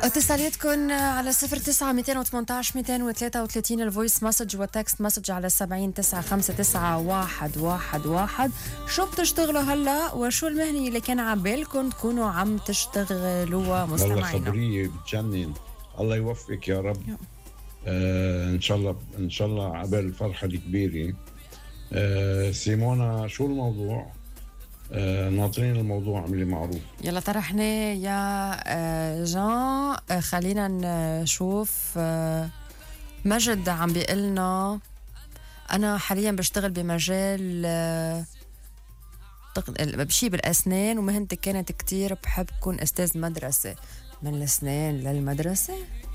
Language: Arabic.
اتصالاتكم على 09 218 233 الفويس مسج والتكست مسج على 70 959 111. شو بتشتغلوا هلا وشو المهنة اللي كان عبالكم تكونوا عم تشتغلوها والله مستمعينا؟ خبرية بتجنن. الله يوفقك يا رب. ان شاء الله عبال الفرحة الكبيرة. سيمونا شو الموضوع؟ ناطرين الموضوع، عملي معروف. يلا طرحنا يا جان. خلينا نشوف. مجد عم بيقلنا أنا حاليا بشتغل بمجال بشي بالأسنان، ومهنتي كانت كتير بحب كون أستاذ مدرسة. من الأسنان للمدرسة